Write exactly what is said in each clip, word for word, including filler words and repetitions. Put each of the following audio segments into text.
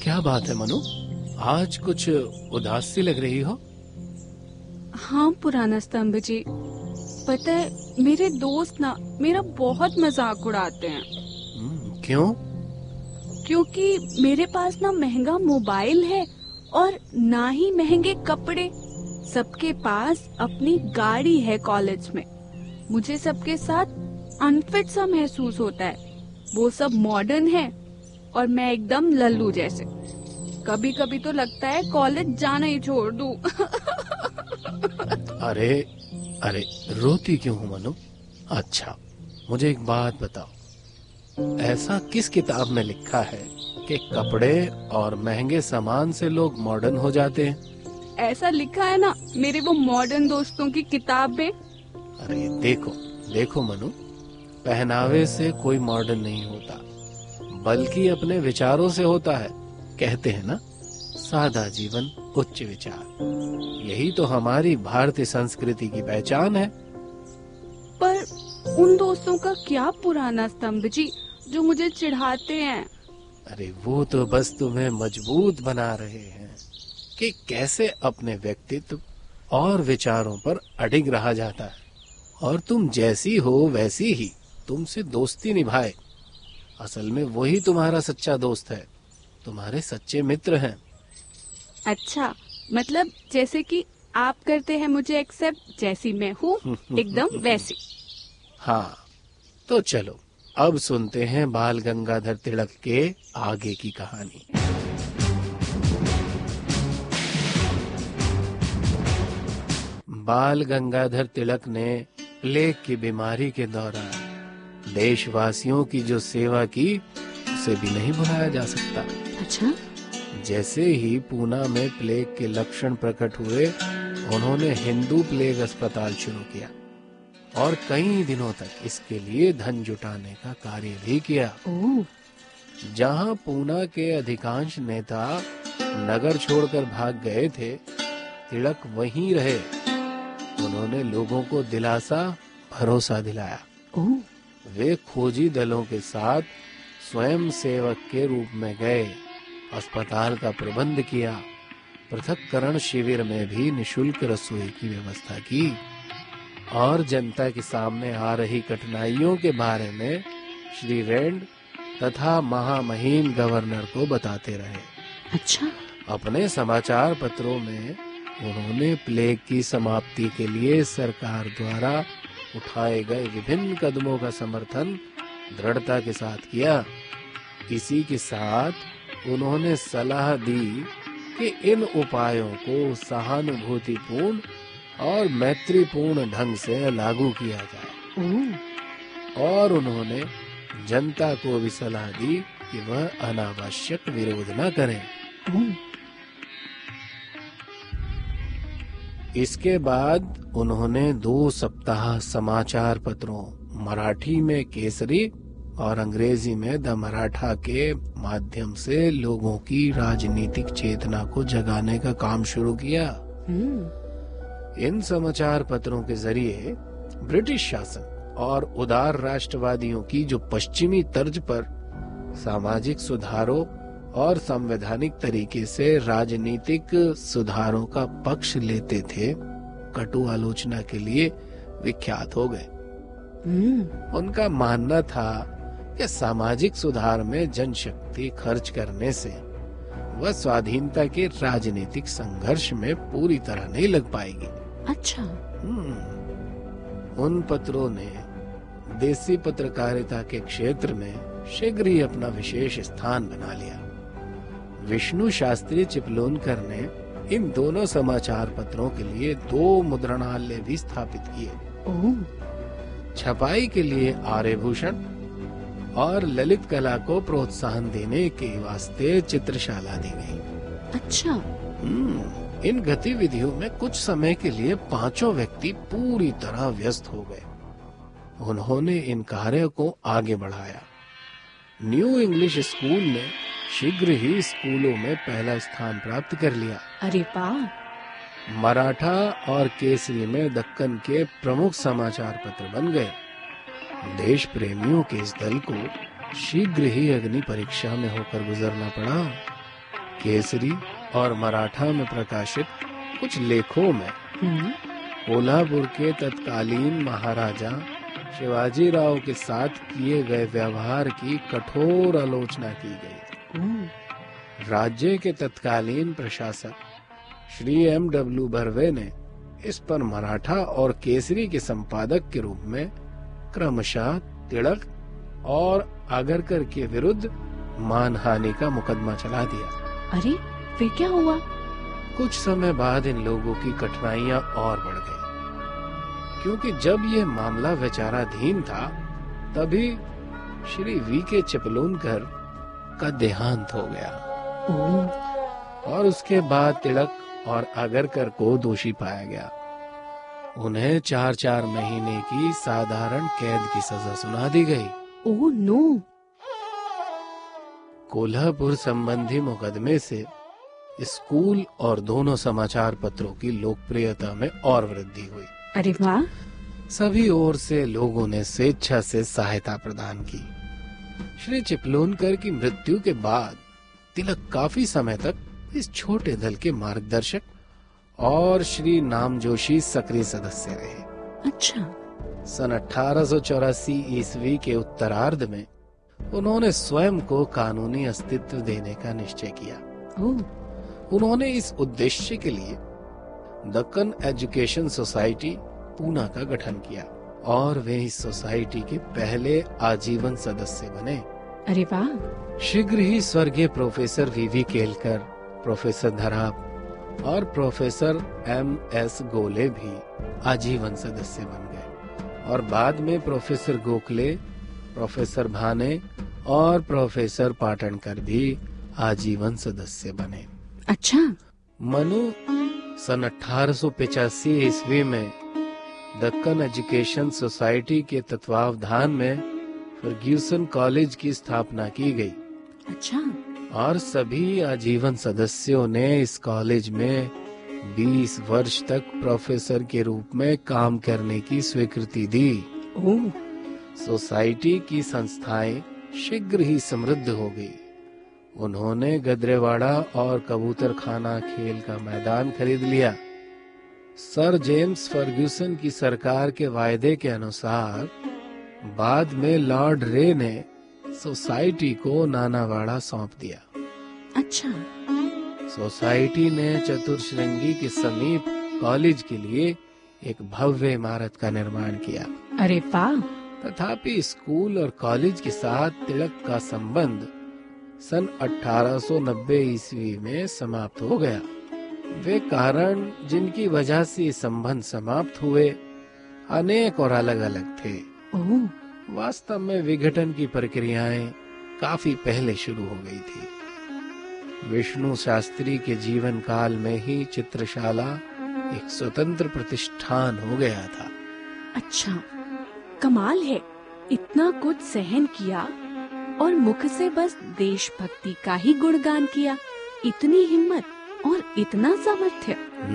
क्या बात है मनु, आज कुछ उदास सी लग रही हो? हाँ पुराना स्तंभ जी, पता है मेरे दोस्त ना मेरा बहुत मजाक उड़ाते हैं। क्यों? क्योंकि मेरे पास ना महंगा मोबाइल है और ना ही महंगे कपड़े। सबके पास अपनी गाड़ी है कॉलेज में। मुझे सबके साथ अनफिट सा महसूस होता है। वो सब मॉडर्न है और मैं एकदम लल्लू जैसे। कभी कभी तो लगता है कॉलेज जाना ही छोड़ दूं। अरे अरे रोती क्यों हो मनु? अच्छा मुझे एक बात बताओ, ऐसा किस किताब में लिखा है कि कपड़े और महंगे सामान से लोग मॉडर्न हो जाते हैं? ऐसा लिखा है ना मेरे वो मॉडर्न दोस्तों की किताब में। अरे देखो देखो मनु, पहनावे से कोई मॉडर्न नहीं होता, बल्कि अपने विचारों से होता है। कहते हैं ना, सादा जीवन उच्च विचार। यही तो हमारी भारतीय संस्कृति की पहचान है। पर उन दोस्तों का क्या पुराना स्तंभ जी, जो मुझे चिढ़ाते हैं। अरे वो तो बस तुम्हें मजबूत बना रहे हैं कि कैसे अपने व्यक्तित्व और विचारों पर अडिग रहा जाता है, और तुम जैसी हो वैसी ही तुमसे दोस्ती निभाए। असल में वही तुम्हारा सच्चा दोस्त है, तुम्हारे सच्चे मित्र हैं। अच्छा, मतलब जैसे कि आप करते हैं मुझे एक्सेप्ट जैसी मैं हूँ, एकदम वैसी। हाँ, तो चलो अब सुनते हैं बाल गंगाधर तिलक के आगे की कहानी। बाल गंगाधर तिलक ने प्लेग की बीमारी के दौरान देशवासियों की जो सेवा की, उसे भी नहीं भुलाया जा सकता। अच्छा? जैसे ही पूना में प्लेग के लक्षण प्रकट हुए, उन्होंने हिंदू प्लेग अस्पताल शुरू किया और कई दिनों तक इसके लिए धन जुटाने का कार्य भी किया। ओह। जहां पूना के अधिकांश नेता नगर छोड़कर भाग गए थे, तिलक वहीं रहे। उन्होंने लोगों को दिलासा, भरोसा दिलाया। ओह। वे खोजी दलों के साथ स्वयं सेवक के रूप में गए, अस्पताल का प्रबंध किया, पृथक्करण शिविर में भी निशुल्क रसोई की व्यवस्था की और जनता के सामने आ रही कठिनाइयों के बारे में श्री रेंड तथा महामहिम गवर्नर को बताते रहे। अच्छा? अपने समाचार पत्रों में उन्होंने प्लेग की समाप्ति के लिए सरकार द्वारा उठाए गए विभिन्न कदमों का समर्थन दृढ़ता के साथ किया। इसी के साथ उन्होंने सलाह दी कि इन उपायों को सहानुभूतिपूर्ण और मैत्रीपूर्ण ढंग से लागू किया जाए, और उन्होंने जनता को भी सलाह दी कि वह अनावश्यक विरोध न करें। इसके बाद उन्होंने दो सप्ताह समाचार पत्रों, मराठी में केसरी और अंग्रेजी में द मराठा के माध्यम से लोगों की राजनीतिक चेतना को जगाने का काम शुरू किया। इन समाचार पत्रों के जरिए ब्रिटिश शासन और उदार राष्ट्रवादियों की जो पश्चिमी तर्ज पर सामाजिक सुधारों और संवैधानिक तरीके से राजनीतिक सुधारों का पक्ष लेते थे, कटु आलोचना के लिए विख्यात हो गए। उनका मानना था कि सामाजिक सुधार में जनशक्ति खर्च करने से वह स्वाधीनता के राजनीतिक संघर्ष में पूरी तरह नहीं लग पाएगी। अच्छा। उन पत्रों ने देसी पत्रकारिता के क्षेत्र में शीघ्र ही अपना विशेष स्थान बना लिया। विष्णु शास्त्री चिपलूनकर ने इन दोनों समाचार पत्रों के लिए दो मुद्रणालय भी स्थापित किए। छपाई के लिए आर्यभूषण और ललित कला को प्रोत्साहन देने के वास्ते चित्रशाला दी गई। अच्छा। इन गतिविधियों में कुछ समय के लिए पांचों व्यक्ति पूरी तरह व्यस्त हो गए। उन्होंने इन कार्यों को आगे बढ़ाया। न्यू इंग्लिश स्कूल ने शीघ्र ही स्कूलों में पहला स्थान प्राप्त कर लिया। अरे वाह। मराठा और केसरी में दक्कन के प्रमुख समाचार पत्र बन गए। देश प्रेमियों के इस दल को शीघ्र ही अग्नि परीक्षा में होकर गुजरना पड़ा। केसरी और मराठा में प्रकाशित कुछ लेखों में कोल्हापुर के तत्कालीन महाराजा शिवाजी राव के साथ किए गए व्यवहार की कठोर आलोचना की गई। राज्य के तत्कालीन प्रशासक श्री एम डब्ल्यू बर्वे ने इस पर मराठा और केसरी के संपादक के रूप में क्रमशः तिलक और आगरकर के विरुद्ध मानहानि का मुकदमा चला दिया। अरे फिर क्या हुआ? कुछ समय बाद इन लोगों की कठिनाइयां और बढ़ गई, क्योंकि जब यह मामला विचाराधीन था तभी श्री वी के चिपलूनकर का देहांत हो गया और उसके बाद तिलक और आगरकर को दोषी पाया गया। उन्हें चार चार महीने की साधारण कैद की सजा सुना दी गई। Oh no! कोल्हापुर संबंधी मुकदमे से स्कूल और दोनों समाचार पत्रों की लोकप्रियता में और वृद्धि हुई। अरे वाह! सभी ओर से लोगों ने स्वेच्छा से सहायता प्रदान की। श्री चिपलूनकर की मृत्यु के बाद तिलक काफी समय तक इस छोटे दल के मार्गदर्शक और श्री नामजोशी सक्रिय सदस्य रहे। अच्छा। सन अठारह सौ चौरासी ईस्वी के उत्तरार्ध में उन्होंने स्वयं को कानूनी अस्तित्व देने का निश्चय किया। उन्होंने इस उद्देश्य के लिए दक्कन एजुकेशन सोसाइटी पूना का गठन किया और वे इस सोसाइटी के पहले आजीवन सदस्य बने। अरे वाह! शीघ्र ही स्वर्गीय प्रोफेसर वीवी केलकर, प्रोफेसर धराप और प्रोफेसर एम एस गोले भी आजीवन सदस्य बन गए और बाद में प्रोफेसर गोखले, प्रोफेसर भाने और प्रोफेसर पाटणकर भी आजीवन सदस्य बने। अच्छा। मनु सन अठारह सौ पिचासी ईस्वी में दक्कन एजुकेशन सोसाइटी के तत्वावधान में फर्ग्यूसन कॉलेज की स्थापना की गई। अच्छा। और सभी आजीवन सदस्यों ने इस कॉलेज में बीस वर्ष तक प्रोफेसर के रूप में काम करने की स्वीकृति दी। ओह। सोसाइटी की संस्थाएं शीघ्र ही समृद्ध हो गई। उन्होंने गदरेवाड़ा और कबूतर खाना खेल का मैदान खरीद लिया। सर जेम्स फर्ग्यूसन की सरकार के वायदे के अनुसार बाद में लॉर्ड रे ने सोसाइटी को नानावाड़ा सौंप दिया। अच्छा। सोसाइटी ने चतुर्श्रृंगी के समीप कॉलेज के लिए एक भव्य इमारत का निर्माण किया। अरे वाह! तथापि स्कूल और कॉलेज के साथ तिलक का संबंध सन अठारह सौ नब्बे ईस्वी में समाप्त हो गया। वे कारण जिनकी वजह से संबंध समाप्त हुए अनेक और अलग अलग थे। ओह। वास्तव में विघटन की प्रक्रियाएं काफी पहले शुरू हो गई थी। विष्णु शास्त्री के जीवन काल में ही चित्रशाला एक स्वतंत्र प्रतिष्ठान हो गया था। अच्छा, कमाल है। इतना कुछ सहन किया और मुख से बस देशभक्ति का ही गुणगान किया। इतनी हिम्मत और इतना सामर्थ्य।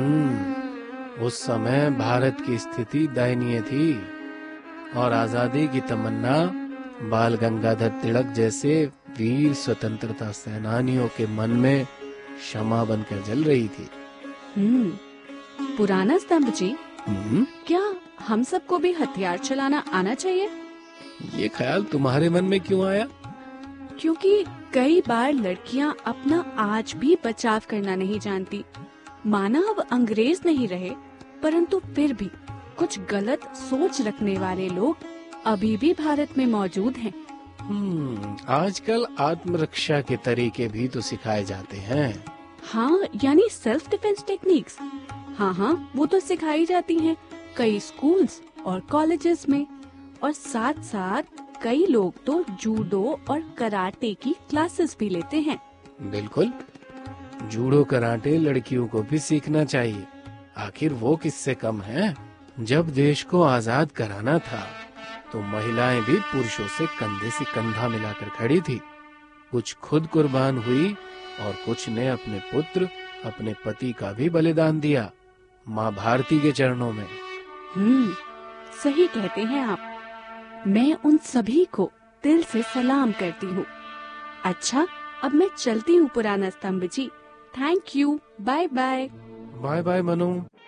हम्म, उस समय भारत की स्थिति दयनीय थी और आजादी की तमन्ना बाल गंगाधर तिलक जैसे वीर स्वतंत्रता सेनानियों के मन में शमा बनकर जल रही थी। हम्म, पुराना स्तंभ जी, हम्म, क्या हम सबको भी हथियार चलाना आना चाहिए? ये ख्याल तुम्हारे मन में क्यों आया? क्योंकि कई बार लड़कियां अपना आज भी बचाव करना नहीं जानती। माना अब अंग्रेज नहीं रहे, परंतु फिर भी कुछ गलत सोच रखने वाले लोग अभी भी भारत में मौजूद हैं। हम्म, आजकल आत्मरक्षा के तरीके भी तो सिखाए जाते हैं। हाँ, यानी सेल्फ डिफेंस टेक्निक्स। हाँ हाँ, वो तो सिखाई जाती हैं कई स्कूल्स और कॉलेजेस में, और साथ साथ कई लोग तो जूडो और कराटे की क्लासेस भी लेते हैं। बिल्कुल, जूडो कराटे लड़कियों को भी सीखना चाहिए। आखिर वो किससे कम है? जब देश को आजाद कराना था तो महिलाएं भी पुरुषों से कंधे से कंधा मिलाकर खड़ी थी। कुछ खुद कुर्बान हुई और कुछ ने अपने पुत्र, अपने पति का भी बलिदान दिया माँ भारती के चरणों में। हम्म, सही कहते हैं आप। मैं उन सभी को दिल से सलाम करती हूँ। अच्छा, अब मैं चलती हूँ पुराना स्तंभ जी। Thank you. Bye bye. Bye bye Manu.